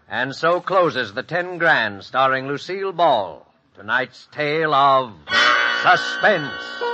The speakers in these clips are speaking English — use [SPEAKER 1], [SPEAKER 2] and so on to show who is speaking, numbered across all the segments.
[SPEAKER 1] And so closes the 10 Grand starring Lucille Ball. Tonight's tale of Suspense.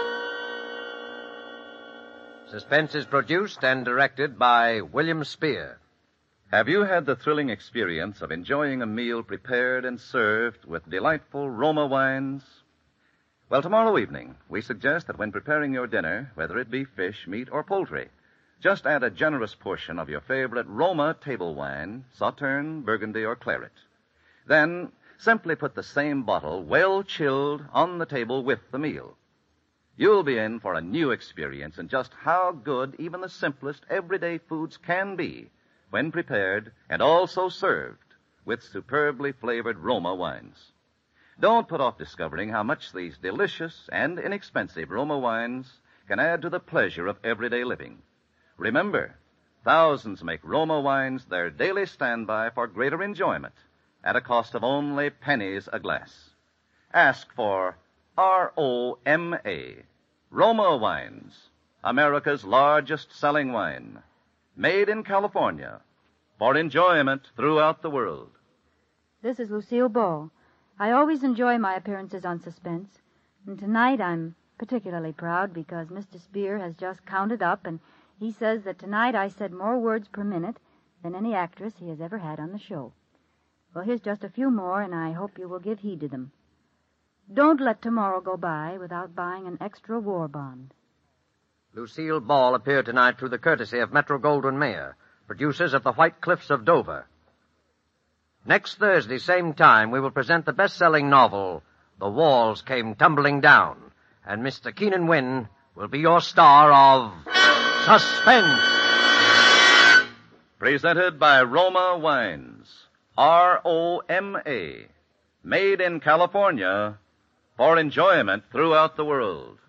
[SPEAKER 1] Suspense is produced and directed by William Spear.
[SPEAKER 2] Have you had the thrilling experience of enjoying a meal prepared and served with delightful Roma wines? Well, tomorrow evening, we suggest that when preparing your dinner, whether it be fish, meat, or poultry, just add a generous portion of your favorite Roma table wine, Sauterne, Burgundy, or Claret. Then, simply put the same bottle, well chilled, on the table with the meal. You'll be in for a new experience in just how good even the simplest everyday foods can be when prepared and also served with superbly flavored Roma wines. Don't put off discovering how much these delicious and inexpensive Roma wines can add to the pleasure of everyday living. Remember, thousands make Roma wines their daily standby for greater enjoyment at a cost of only pennies a glass. Ask for R-O-M-A, Roma Wines, America's largest selling wine, made in California, for enjoyment throughout the world.
[SPEAKER 3] This is Lucille Ball. I always enjoy my appearances on Suspense, and tonight I'm particularly proud because Mr. Spear has just counted up, and he says that tonight I said more words per minute than any actress he has ever had on the show. Well, here's just a few more, and I hope you will give heed to them. Don't let tomorrow go by without buying an extra war bond.
[SPEAKER 1] Lucille Ball appeared tonight through the courtesy of Metro-Goldwyn-Mayer, producers of the White Cliffs of Dover. Next Thursday, same time, we will present the best-selling novel, The Walls Came Tumbling Down, and Mr. Keenan Wynn will be your star of Suspense.
[SPEAKER 2] Presented by Roma Wines, R-O-M-A, made in California for enjoyment throughout the world.